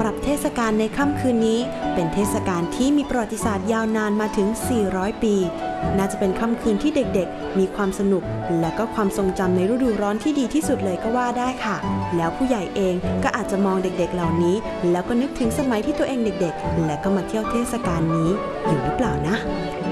รับเทศกาลในค่ำคืนนี้เป็นเทศกาลที่มีประวัติศาสตร์ยาวนานมาถึง 400 ปี น่าจะเป็นค่ำคืนที่เด็กๆมีความสนุกและก็ความทรงจำในฤดูร้อนที่ดีที่สุดเลยก็ว่าได้ค่ะแล้วผู้ใหญ่เองก็อาจจะมองเด็กๆเหล่านี้แล้วก็นึกถึงสมัยที่ตัวเองเด็กๆและก็มาเที่ยวเทศกาลนี้อยู่หรือเปล่านะ